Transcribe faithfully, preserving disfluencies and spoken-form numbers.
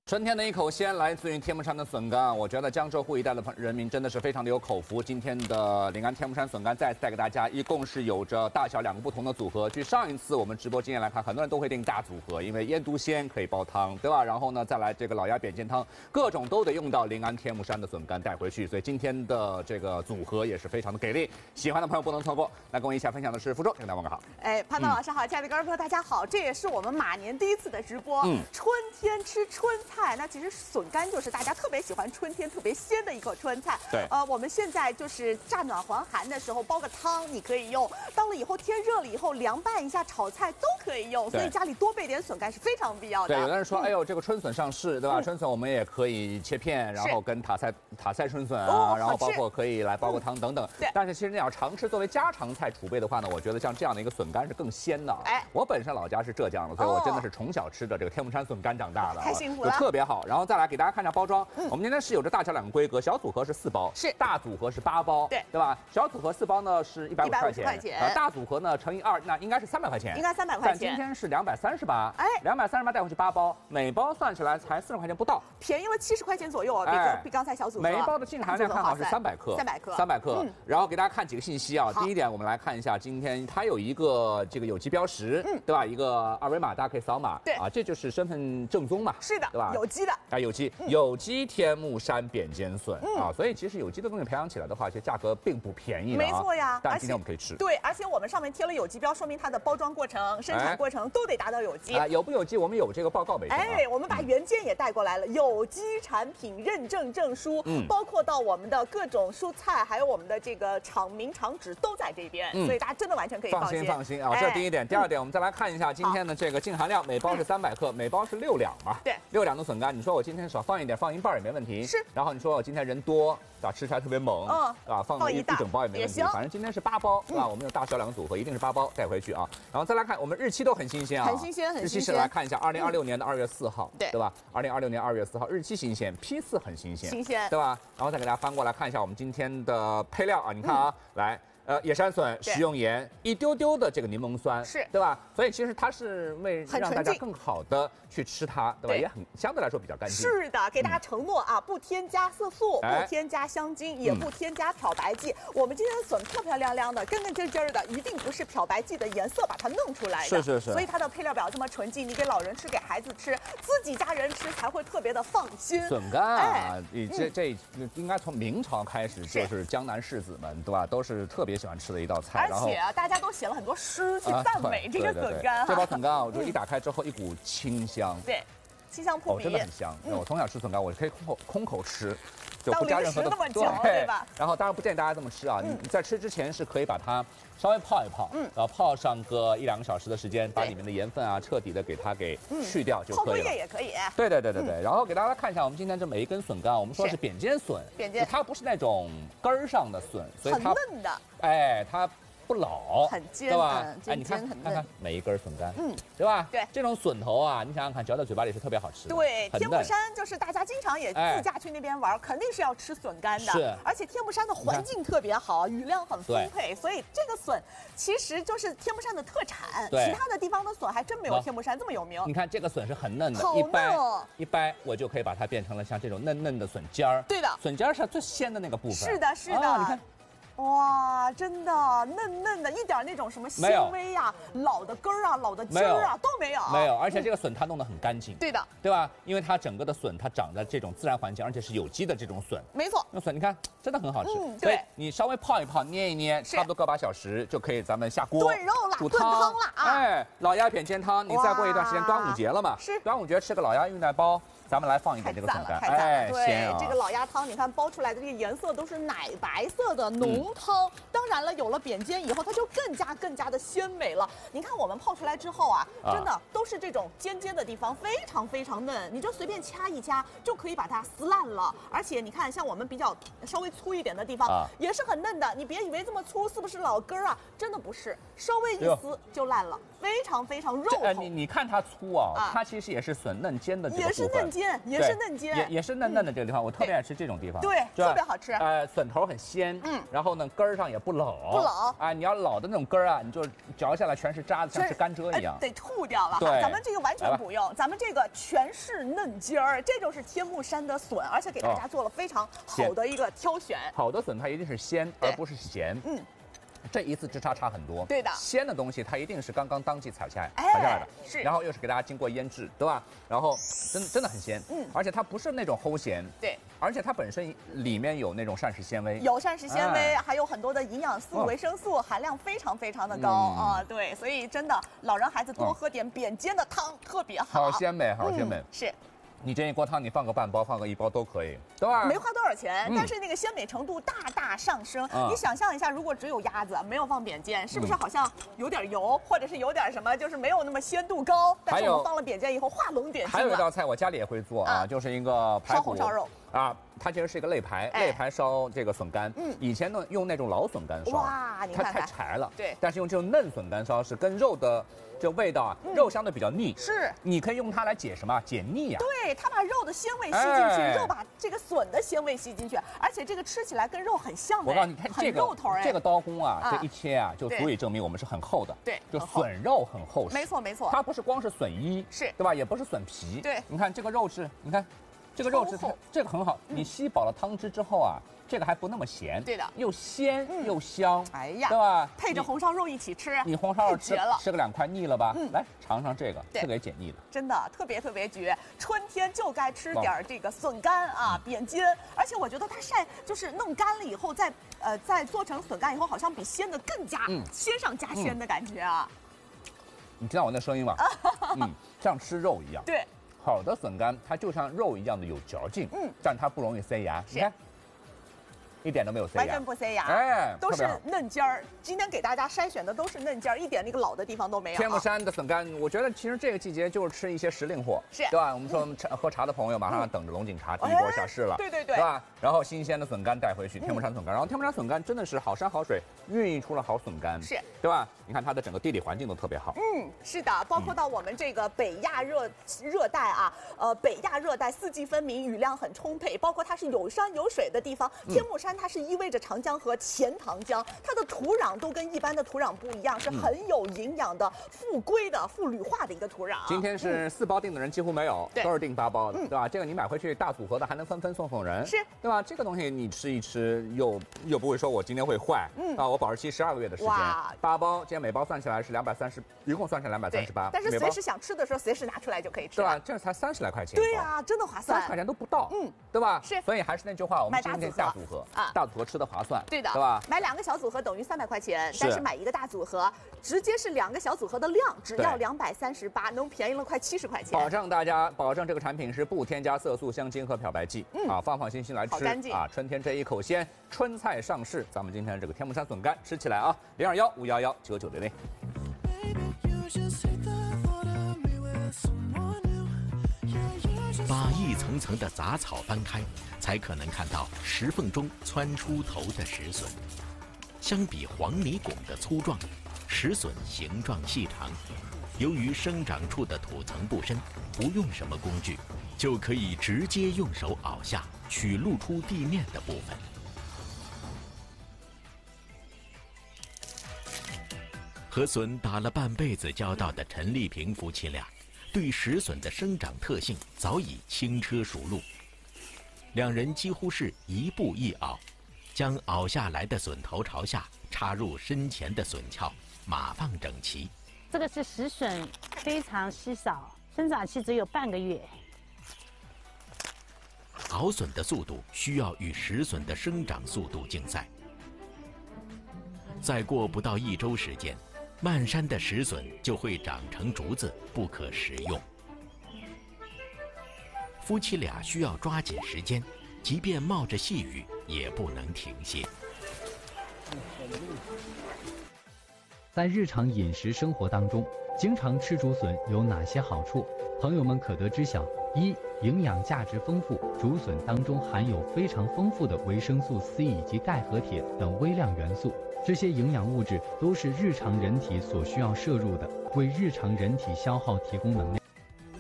春天的一口鲜来自于天目山的笋干，我觉得江浙沪一带的人民真的是非常的有口福。今天的临安天目山笋干再次带给大家，一共是有着大小两个不同的组合。据上一次我们直播经验来看，很多人都会订大组合，因为腌笃鲜可以煲汤，对吧？然后呢，再来这个老鸭扁尖汤，各种都得用到临安天目山的笋干带回去。所以今天的这个组合也是非常的给力，喜欢的朋友不能错过。来跟我一起分享的是福州，跟大家问个好。 哎，潘涛老师好，亲爱的观众朋友大家好，这也是我们马年第一次的直播。 嗯， 春天吃春菜，那其实笋干就是大家特别喜欢春天特别鲜的一口春菜。 对， 呃，我们现在就是乍暖还寒的时候煲个汤，你可以用；到了以后天热了以后凉拌一下炒菜都可以用。所以家里多备点笋干是非常必要的。 对，有的人说， 嗯、 哎呦，这个春笋上市，对吧？嗯、春笋我们也可以切片，然后跟塔菜塔菜春笋啊，哦、然后包括可以来煲个汤等等。 对、嗯。 但是其实你要常吃作为家常菜储备的话呢，我觉得像这样的一个笋干是更鲜的。哎，我本身老家是浙江的，所以我真的是从小吃的这个天目山笋干长大的， 太幸福了， 就特别好。然后再来给大家看一下包装。嗯、我们今天是有着大小两个规格，小组合是四包， 是大组合是八包， 对对吧？小组合四包呢是一百五十块钱， 块钱呃，大组合呢乘以二，那应该是三百块钱， 应该三百块钱。 但今天是两百三十八， 哎， 两百三十八带回去八包，每包算起来才四十块钱不到， 便宜了七十块钱左右啊，比、哎、比刚才小组合。 每一包的净含量看好是三百克， 三百克， 三百克。 嗯、 然后给大家看几个信息啊，第一点我们来看一下，今天它有一个这个有机标识，嗯，对吧？一个二维码大家可以扫码， 对啊，这就是身份正宗嘛， 是的， 对吧？ 有机的啊，有机， 嗯、 有机天目山扁尖笋、嗯、啊，所以其实有机的东西培养起来的话，其实价格并不便宜的、啊， 没错呀。 但今天我们可以吃， 对，而且我们上面贴了有机标，说明它的包装过程、生产过程都得达到有机。 啊、哎，有不有机？我们有这个报告为证、啊。 哎，我们把原件也带过来了，嗯、有机产品认证证书，嗯，包括到我们的各种蔬菜，还有我们的这个厂名厂址都在这边，嗯、所以大家真的完全可以放心。 放心放心啊，这是第一点。哎、第二点，我们再来看一下今天的这个净含量，每包是三百克，每包是六两嘛。 对， 六两的笋干，你说我今天少放一点，放一半也没问题。 是。 然后你说我今天人多，啊，吃起来特别猛，嗯，啊，放个一一整包也没问题。反正今天是八包，啊，我们有大小两个组合，一定是八包带回去啊。然后再来看，我们日期都很新鲜啊， 很新鲜，很新鲜。 日期是来看一下，二零二六年的二月四号， 对对吧？二零二六年二月四号，日期新鲜，批次很新鲜， 新鲜， 对吧？然后再给大家翻过来看一下我们今天的配料啊，你看啊，来。呃，野山笋、食用盐，一丢丢的这个柠檬酸， 是对吧？所以其实它是为让大家更好的去吃它，对吧？ 对， 也很相对来说比较干净。 是的，给大家承诺啊，嗯、不添加色素， 哎、 不添加香精，也不添加漂白剂。嗯、我们今天的笋漂漂亮亮的、根根真真的，一定不是漂白剂的颜色把它弄出来的。 是是是。 所以它的配料表这么纯净，你给老人吃、给孩子吃，自己家人吃才会特别的放心。 笋干啊，你、哎、这这应该从明朝开始就是江南士子们，对吧？都是特别喜欢吃的一道菜。 而且啊，大家都写了很多诗去赞美这个笋干、啊。 这包笋干啊，我就一打开之后一股清香， 对，清香扑鼻， 哦，真的很香。嗯、我从小吃笋干，我可以空口空口吃，就不加任何的那么久，对吧？ 然后当然不建议大家这么吃啊，嗯、你在吃之前是可以把它稍微泡一泡，嗯，然后泡上个一两个小时的时间，把里面的盐分啊彻底的给它给去掉就可以了。 泡过夜也可以。 对对对对对。嗯、然后给大家看一下，我们今天这每一根笋干，我们说是扁尖笋， 扁尖， 它不是那种根儿上的笋，所以它很嫩的。 哎，它。不老， 很尖， 对吧？ 嗯、 哎，你看，看看每一根笋干，嗯，对吧？ 对， 这种笋头啊，你想想看，嚼在嘴巴里是特别好吃的。 对，天目山就是大家经常也自驾去那边玩，哎、肯定是要吃笋干的。 是， 而且天目山的环境特别好，雨量很丰沛，所以这个笋其实就是天目山的特产。 对， 其他的地方的笋还真没有天目山这么有名。 你看这个笋是很嫩的， 好嫩哦， 一掰我就可以把它变成了像这种嫩嫩的笋尖儿。 对的， 笋尖儿是最鲜的那个部分。 是的，是的， 啊、你看。 哇，真的嫩嫩的，一点那种什么纤维呀、老的根儿啊、老的筋儿啊都没有。 没有，而且这个笋它弄得很干净。 对的， 对吧？因为它整个的笋它长在这种自然环境，而且是有机的这种笋。 没错， 那笋你看真的很好吃。 嗯，对， 你稍微泡一泡，捏一捏，差不多个把小时就可以咱们下锅炖肉了、 煮汤了啊。 哎，老鸭扁尖汤，你再过一段时间端午节了嘛？ 是， 端午节吃个老鸭玉带包。咱们来放一点这个笋干， 哎，对， 啊、 这个老鸭汤，你看煲出来的这个颜色都是奶白色的浓汤。嗯、当然了，有了扁尖以后，它就更加更加的鲜美了。你看我们泡出来之后啊，真的都是这种尖尖的地方，非常非常嫩，你就随便掐一掐就可以把它撕烂了。而且你看，像我们比较稍微粗一点的地方，啊、也是很嫩的。你别以为这么粗是不是老根儿啊？真的不是，稍微一撕就烂了，非常非常肉呃，你你看它粗啊，啊它其实也是笋嫩尖的这个部分， 也是嫩。也是嫩尖， 也也是嫩嫩的这个地方，嗯、我特别爱吃这种地方， 对，特别好吃。 呃，笋头很鲜，嗯，然后呢根儿上也不老， 不老。 哎，你要老的那种根儿啊，你就嚼下来全是渣子，像吃甘蔗一样， 得吐掉了。 对， 咱们这个完全不用，咱们这个全是嫩尖儿，这就是天目山的笋，而且给大家做了非常好的一个挑选。 好的笋它一定是鲜，而不是咸。嗯。这一次之差差很多， 对的。 鲜的东西它一定是刚刚当季采下来、 哎、 采下来的， 是。 然后又是给大家经过腌制，对吧？然后真真的很鲜，嗯，而且它不是那种齁咸， 对， 而且它本身里面有那种膳食纤维， 有膳食纤维，哎、还有很多的营养素、维、嗯、生素含量非常非常的高啊、嗯，对，所以真的老人孩子多喝点扁尖的汤、嗯、特别好， 好鲜美，好鲜美， 嗯、是。 你这一锅汤，你放个半包，放个一包都可以，对吧？ 没花多少钱，嗯、但是那个鲜美程度大大上升。嗯、你想象一下，如果只有鸭子，没有放扁尖，是不是好像有点油，嗯、或者是有点什么，就是没有那么鲜度高？但是我们放了扁尖以后，画龙点睛了。 还有一道菜，我家里也会做啊，啊就是一个排骨烧红烧肉啊。它其实是一个肋排，肋排烧这个笋干。嗯，以前呢用那种老笋干烧， 哇，你看它太柴了。 对， 但是用这种嫩笋干烧是跟肉的这味道啊，肉相对比较腻。 是， 你可以用它来解什么？解腻呀。 对，它把肉的鲜味吸进去，肉把这个笋的鲜味吸进去，而且这个吃起来跟肉很像。 我告诉你，看这个肉头哎， 这个刀工啊，这一切啊，就足以证明我们是很厚的。 对， 就笋肉很厚实。 没错没错， 它不是光是笋衣， 是对吧？也不是笋皮。 对， 你看这个肉质，你看。这个肉质，这个很好。你吸饱了汤汁之后啊，这个还不那么咸， 对的， 又鲜又香， 哎呀， 对吧？ 配着红烧肉一起吃， 你红烧肉吃了， 吃个两块腻了吧？来尝尝这个，是给解腻的， 真的特别特别绝。春天就该吃点这个笋干啊，扁尖，而且我觉得它晒就是弄干了以后，再呃再做成笋干以后，好像比鲜的更加鲜上加鲜的感觉啊。 你听到我那声音吗？嗯，像吃肉一样。 对。 好的笋干，它就像肉一样的有嚼劲，嗯，但它不容易塞牙。你看，一点都没有塞牙， 完全不塞牙， 哎， 都是嫩尖儿。今天给大家筛选的都是嫩尖儿，一点那个老的地方都没有。 天目山的笋干，我觉得其实这个季节就是吃一些时令货， 是对吧？我们说喝茶的朋友马上等着龙井茶第一波下市了， 对对对， 对吧？然后新鲜的笋干带回去，天目山笋干，然后天目山笋干真的是好山好水，孕育出了好笋干， 是， 对吧？你看它的整个地理环境都特别好， 嗯，是的，包括到我们这个北亚热热带啊，呃，北亚热带四季分明，雨量很充沛，包括它是有山有水的地方。天目山它是依偎着长江和钱塘江，它的土壤都跟一般的土壤不一样，是很有营养的、富硅的、富铝化的一个土壤。 今天是四包订的人几乎没有，都是订八包的，对吧？这个你买回去大组合的还能分分送送人， 是， 对吧？这个东西你吃一吃，又又不会说我今天会坏，嗯啊，我保质期十二个月的时间，八包，今天每包算起来是两百三十，一共算成两百三十八。 但是随时想吃的时候，随时拿出来就可以吃， 对吧？这才三十来块钱， 对呀，真的划算， 三十块钱都不到，嗯，对吧？ 是， 所以还是那句话，我们今天大组合啊，大组合吃的划算， 对的， 对吧？ 买两个小组合等于三百块钱，但是买一个大组合，直接是两个小组合的量，只要两百三十八，能便宜了快七十块钱。 保证大家，保证这个产品是不添加色素、香精和漂白剂，嗯啊，放放心心来吃啊。春天这一口鲜，春菜上市，咱们今天这个天目山笋干吃起来啊，零二幺五幺幺九九零零。 把一层层的杂草翻开，才可能看到石缝中窜出头的石笋。相比黄泥拱的粗壮，石笋形状细长。由于生长处的土层不深，不用什么工具，就可以直接用手拗下，取露出地面的部分。和笋打了半辈子交道的陈丽萍夫妻俩，对石笋的生长特性早已轻车熟路。两人几乎是一步一拗，将拗下来的笋头朝下插入身前的笋鞘，码放整齐。 这个是石笋，非常稀少，生长期只有半个月。 熬笋的速度需要与石笋的生长速度竞赛。再过不到一周时间，漫山的石笋就会长成竹子，不可食用。夫妻俩需要抓紧时间，即便冒着细雨，也不能停歇。 在日常饮食生活当中，经常吃竹笋有哪些好处？朋友们可得知晓：一、营养价值丰富，竹笋当中含有非常丰富的维生素 C 以及钙和铁等微量元素，这些营养物质都是日常人体所需要摄入的，为日常人体消耗提供能量。